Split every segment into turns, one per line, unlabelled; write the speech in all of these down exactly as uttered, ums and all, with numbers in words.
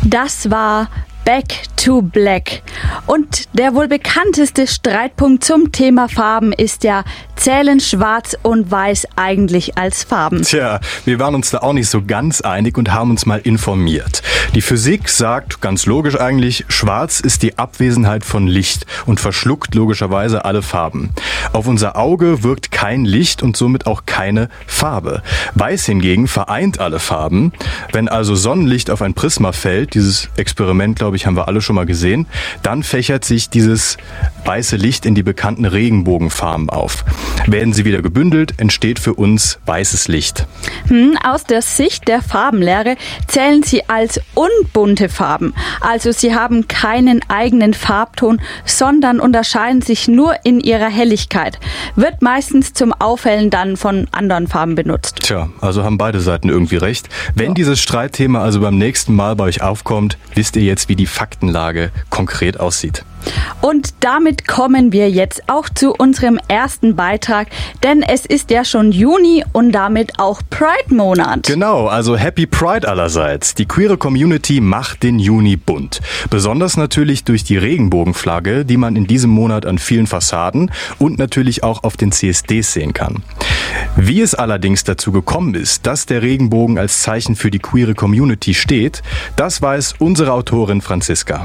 Das war Back to Black. Und der wohl bekannteste Streitpunkt zum Thema Farben ist ja, zählen Schwarz und Weiß eigentlich als Farben?
Tja, wir waren uns da auch nicht so ganz einig und haben uns mal informiert. Die Physik sagt, ganz logisch eigentlich, Schwarz ist die Abwesenheit von Licht und verschluckt logischerweise alle Farben. Auf unser Auge wirkt kein Licht und somit auch keine Farbe. Weiß hingegen vereint alle Farben. Wenn also Sonnenlicht auf ein Prisma fällt, dieses Experiment, glaube ich, haben wir alle schon mal gesehen, dann fächert sich dieses weiße Licht in die bekannten Regenbogenfarben auf. Werden sie wieder gebündelt, entsteht für uns weißes Licht.
Hm, aus der Sicht der Farbenlehre zählen sie als unbunte Farben. Also sie haben keinen eigenen Farbton, sondern unterscheiden sich nur in ihrer Helligkeit. Wird meistens zum Aufhellen dann von anderen Farben benutzt.
Tja, also haben beide Seiten irgendwie recht. Wenn ja. dieses Streitthema also beim nächsten Mal bei euch aufkommt, wisst ihr jetzt, wie die Faktenlage konkret aussieht.
Und damit kommen wir jetzt auch zu unserem ersten Beitrag, denn es ist ja schon Juni und damit auch Pride-Monat.
Genau, also Happy Pride allerseits. Die queere Community macht den Juni bunt. Besonders natürlich durch die Regenbogenflagge, die man in diesem Monat an vielen Fassaden und natürlich auch auf den C S Ds sehen kann. Wie es allerdings dazu gekommen ist, dass der Regenbogen als Zeichen für die queere Community steht, das weiß unsere Autorin Franziska.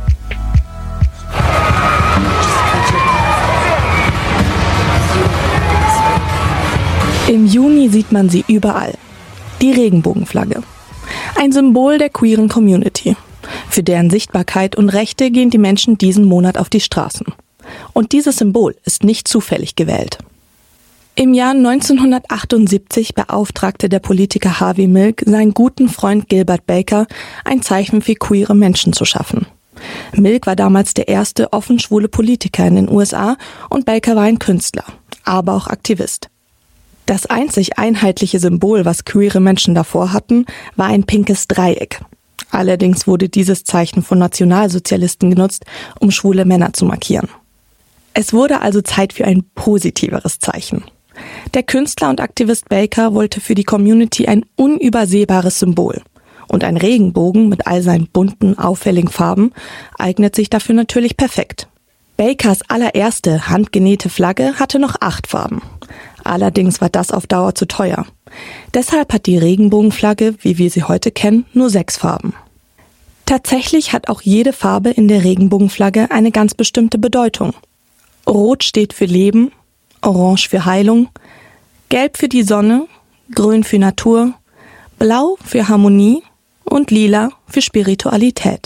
Im Juni sieht man sie überall. Die Regenbogenflagge. Ein Symbol der queeren Community. Für deren Sichtbarkeit und Rechte gehen die Menschen diesen Monat auf die Straßen. Und dieses Symbol ist nicht zufällig gewählt. Im Jahr neunzehnhundertachtundsiebzig beauftragte der Politiker Harvey Milk seinen guten Freund Gilbert Baker, ein Zeichen für queere Menschen zu schaffen. Milk war damals der erste offen schwule Politiker in den U S A und Baker war ein Künstler, aber auch Aktivist. Das einzig einheitliche Symbol, was queere Menschen davor hatten, war ein pinkes Dreieck. Allerdings wurde dieses Zeichen von Nationalsozialisten genutzt, um schwule Männer zu markieren. Es wurde also Zeit für ein positiveres Zeichen. Der Künstler und Aktivist Baker wollte für die Community ein unübersehbares Symbol. Und ein Regenbogen mit all seinen bunten, auffälligen Farben eignet sich dafür natürlich perfekt. Bakers allererste handgenähte Flagge hatte noch acht Farben. Allerdings war das auf Dauer zu teuer. Deshalb hat die Regenbogenflagge, wie wir sie heute kennen, nur sechs Farben. Tatsächlich hat auch jede Farbe in der Regenbogenflagge eine ganz bestimmte Bedeutung. Rot steht für Leben, Orange für Heilung, Gelb für die Sonne, Grün für Natur, Blau für Harmonie und Lila für Spiritualität.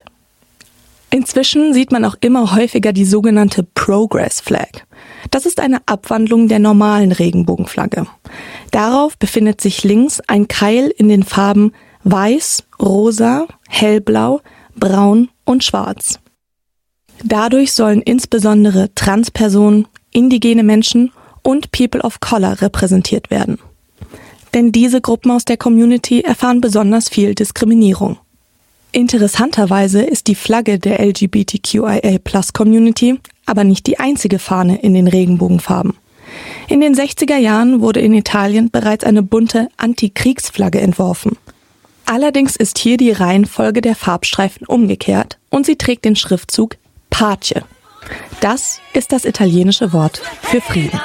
Inzwischen sieht man auch immer häufiger die sogenannte Progress Flag. Das ist eine Abwandlung der normalen Regenbogenflagge. Darauf befindet sich links ein Keil in den Farben Weiß, Rosa, Hellblau, Braun und Schwarz. Dadurch sollen insbesondere Transpersonen, indigene Menschen und People of Color repräsentiert werden. Denn diese Gruppen aus der Community erfahren besonders viel Diskriminierung. Interessanterweise ist die Flagge der L G B T Q I A Plus Community aber nicht die einzige Fahne in den Regenbogenfarben. In den sechziger Jahren wurde in Italien bereits eine bunte Antikriegsflagge entworfen. Allerdings ist hier die Reihenfolge der Farbstreifen umgekehrt und sie trägt den Schriftzug Pace. Das ist das italienische Wort für Frieden.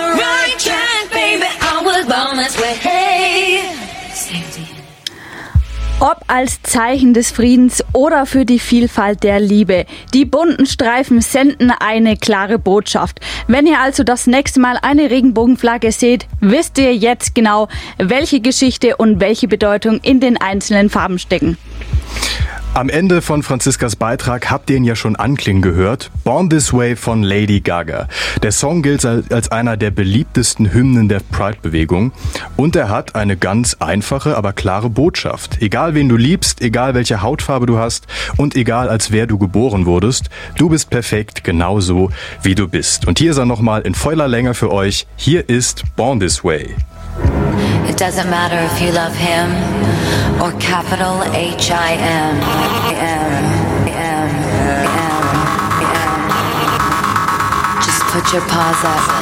Ob als Zeichen des Friedens oder für die Vielfalt der Liebe. Die bunten Streifen senden eine klare Botschaft. Wenn ihr also das nächste Mal eine Regenbogenflagge seht, wisst ihr jetzt genau, welche Geschichte und welche Bedeutung in den einzelnen Farben stecken.
Am Ende von Franziskas Beitrag habt ihr ihn ja schon anklingen gehört. Born This Way von Lady Gaga. Der Song gilt als einer der beliebtesten Hymnen der Pride-Bewegung. Und er hat eine ganz einfache, aber klare Botschaft. Egal wen du liebst, egal welche Hautfarbe du hast und egal als wer du geboren wurdest, du bist perfekt genauso wie du bist. Und hier ist er nochmal in voller Länge für euch. Hier ist Born This Way.
It doesn't matter if you love him or capital H I M. M, M, M, M. Just put your paws up.